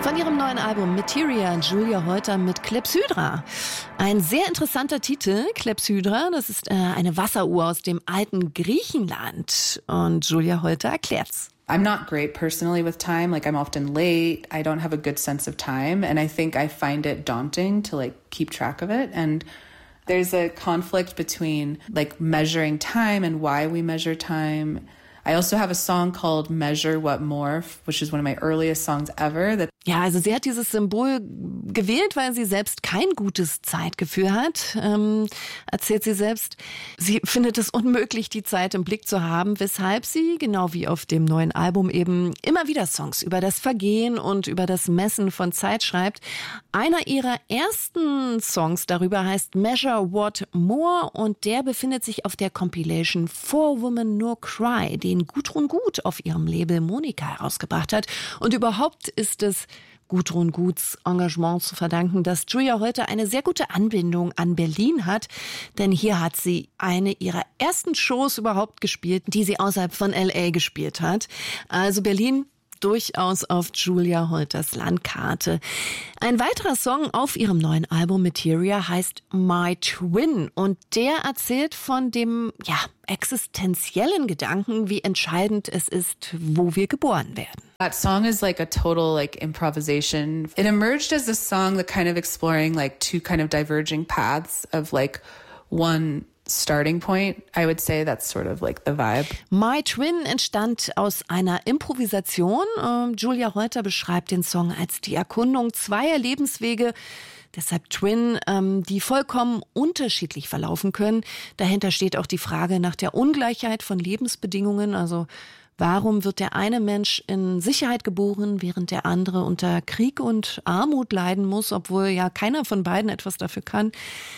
Von ihrem neuen Album Materia, Julia Holter mit Clepsydra. Ein sehr interessanter Titel, Clepsydra, das ist eine Wasseruhr aus dem alten Griechenland. Und Julia Holter erklärt's. I'm not great personally with time. Like, I'm often late. I don't have a good sense of time. And I think I find it daunting to keep track of it. And there's a conflict between measuring time and why we measure time. I also have a song called Measure What More, which is one of my earliest songs ever. Ja, also sie hat dieses Symbol gewählt, weil sie selbst kein gutes Zeitgefühl hat, erzählt sie selbst. Sie findet es unmöglich, die Zeit im Blick zu haben, weshalb sie, genau wie auf dem neuen Album eben, immer wieder Songs über das Vergehen und über das Messen von Zeit schreibt. Einer ihrer ersten Songs darüber heißt Measure What More und der befindet sich auf der Compilation For Women No Cry, den Gudrun Gut auf ihrem Label Monika herausgebracht hat. Und überhaupt ist es Gudrun Guts Engagement zu verdanken, dass Julia Holter eine sehr gute Anbindung an Berlin hat. Denn hier hat sie eine ihrer ersten Shows überhaupt gespielt, die sie außerhalb von L.A. gespielt hat. Also Berlin durchaus auf Julia Holters Landkarte. Ein weiterer Song auf ihrem neuen Album Materia heißt My Twin und der erzählt von dem existenziellen Gedanken, wie entscheidend es ist, wo wir geboren werden. That song is a total improvisation. It emerged as a song that kind of exploring two kind of diverging paths of one starting point. I would say that's sort of the vibe. My Twin entstand aus einer Improvisation. Julia Holter beschreibt den Song als die Erkundung zweier Lebenswege, deshalb Twin, die vollkommen unterschiedlich verlaufen können. Dahinter steht auch die Frage nach der Ungleichheit von Lebensbedingungen, also warum wird der eine Mensch in Sicherheit geboren, während der andere unter Krieg und Armut leiden muss, obwohl ja keiner von beiden etwas dafür kann.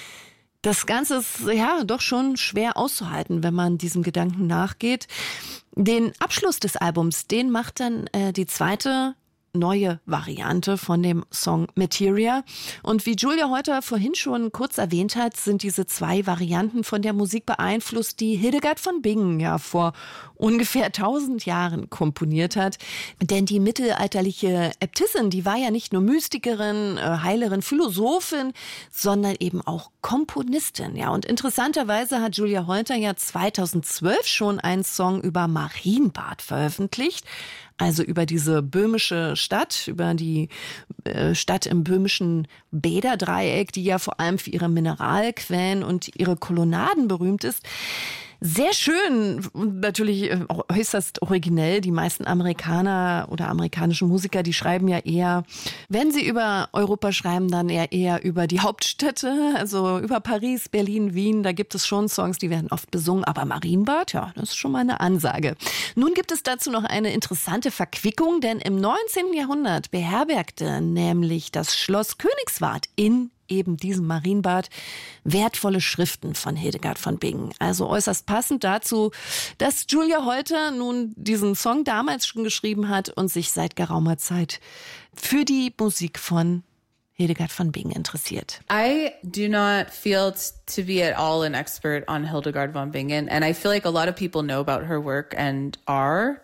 Das Ganze ist doch schon schwer auszuhalten, wenn man diesem Gedanken nachgeht. Den Abschluss des Albums, den macht dann die zweite neue Variante von dem Song Materia. Und wie Julia Holter vorhin schon kurz erwähnt hat, sind diese zwei Varianten von der Musik beeinflusst, die Hildegard von Bingen ja vor ungefähr 1000 Jahren komponiert hat. Denn die mittelalterliche Äbtissin, die war ja nicht nur Mystikerin, Heilerin, Philosophin, sondern eben auch Komponistin. Ja, und interessanterweise hat Julia Holter ja 2012 schon einen Song über Marienbad veröffentlicht. Also über diese böhmische Stadt, über die Stadt im böhmischen Bäderdreieck, die ja vor allem für ihre Mineralquellen und ihre Kolonnaden berühmt ist. Sehr schön und natürlich äußerst originell. Die meisten Amerikaner oder amerikanischen Musiker, die schreiben ja eher, wenn sie über Europa schreiben, dann eher über die Hauptstädte, also über Paris, Berlin, Wien. Da gibt es schon Songs, die werden oft besungen, aber Marienbad, ja, das ist schon mal eine Ansage. Nun gibt es dazu noch eine interessante Verquickung, denn im 19. Jahrhundert beherbergte nämlich das Schloss Königswart in eben diesem Marienbad wertvolle Schriften von Hildegard von Bingen. Also äußerst passend dazu, dass Julia Holter nun diesen Song damals schon geschrieben hat und sich seit geraumer Zeit für die Musik von Hildegard von Bingen interessiert. I do not feel to be at all an expert on Hildegard von Bingen, and I feel like a lot of people know about her work and are.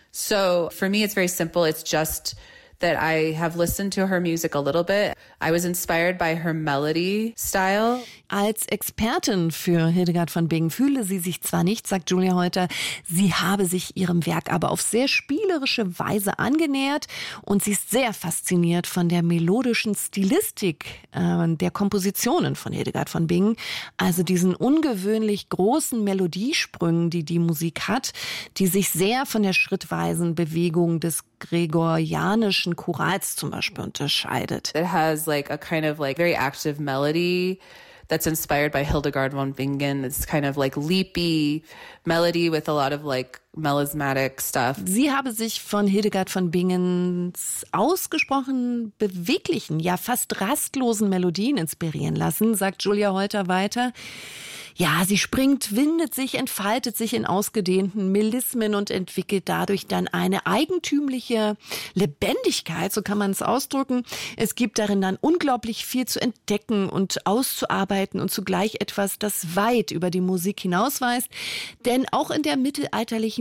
So for me, it's very simple. It's just that I have listened to her music a little bit. I was inspired by her melody style. Als Expertin für Hildegard von Bingen fühle sie sich zwar nicht, sagt Julia Holter, sie habe sich ihrem Werk aber auf sehr spielerische Weise angenähert und sie ist sehr fasziniert von der melodischen Stilistik der Kompositionen von Hildegard von Bingen, also diesen ungewöhnlich großen Melodiesprüngen, die die Musik hat, die sich sehr von der schrittweisen Bewegung des gregorianischen Chorals zum Beispiel unterscheidet. It has a kind of very active melody that's inspired by Hildegard von Bingen. It's kind of leapy melody with a lot of melismatic stuff. Sie habe sich von Hildegard von Bingens ausgesprochen beweglichen, ja fast rastlosen Melodien inspirieren lassen, sagt Julia Holter weiter. Ja, sie springt, windet sich, entfaltet sich in ausgedehnten Melismen und entwickelt dadurch dann eine eigentümliche Lebendigkeit, so kann man es ausdrücken. Es gibt darin dann unglaublich viel zu entdecken und auszuarbeiten und zugleich etwas, das weit über die Musik hinausweist. Denn auch in der mittelalterlichen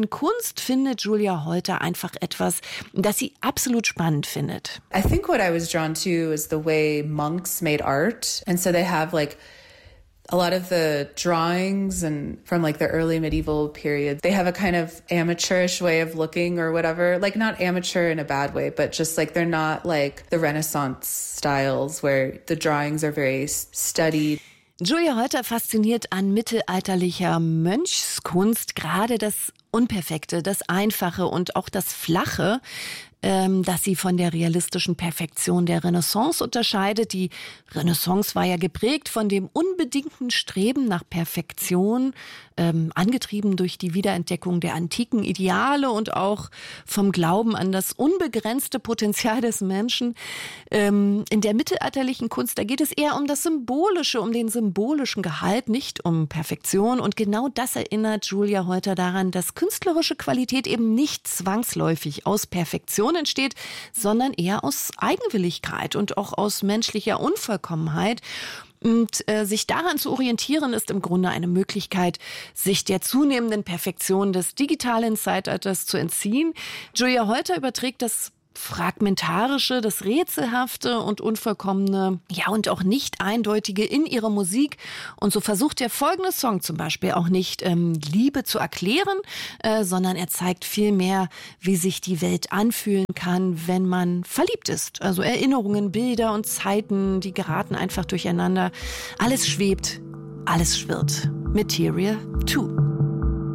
In Kunst findet Julia Holter einfach etwas, das sie absolut spannend findet. I think what I was drawn to is the way monks made art. And so they have like a lot of the drawings and from like the early medieval period, they have a kind of amateurish way of looking or whatever. Like not amateur in a bad way, but just like they're not like the Renaissance styles where the drawings are very studied. Julia Holter fasziniert an mittelalterlicher Mönchskunst gerade das Unperfekte, das Einfache und auch das Flache, das sie von der realistischen Perfektion der Renaissance unterscheidet. Die Renaissance war ja geprägt von dem unbedingten Streben nach Perfektion, angetrieben durch die Wiederentdeckung der antiken Ideale und auch vom Glauben an das unbegrenzte Potenzial des Menschen. In der mittelalterlichen Kunst, da geht es eher um das Symbolische, um den symbolischen Gehalt, nicht um Perfektion. Und genau das erinnert Julia Holter daran, dass künstlerische Qualität eben nicht zwangsläufig aus Perfektion entsteht, sondern eher aus Eigenwilligkeit und auch aus menschlicher Unvollkommenheit. Und sich daran zu orientieren, ist im Grunde eine Möglichkeit, sich der zunehmenden Perfektion des digitalen Zeitalters zu entziehen. Julia Holter überträgt das Fragmentarische, das Rätselhafte und Unvollkommene, ja und auch nicht Eindeutige in ihrer Musik. Und so versucht der folgende Song zum Beispiel auch nicht Liebe zu erklären, sondern er zeigt vielmehr, wie sich die Welt anfühlen kann, wenn man verliebt ist. Also Erinnerungen, Bilder und Zeiten, die geraten einfach durcheinander. Alles schwebt, alles schwirrt. Material 2.